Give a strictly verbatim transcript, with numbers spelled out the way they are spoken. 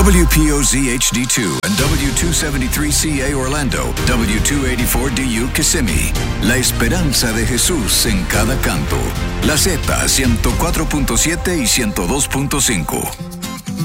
W P O Z H D two and W two seventy-three C A Orlando, W two eighty-four D U Kissimmee. La esperanza de Jesús en cada canto. La Z ciento cuatro punto siete y ciento dos punto cinco.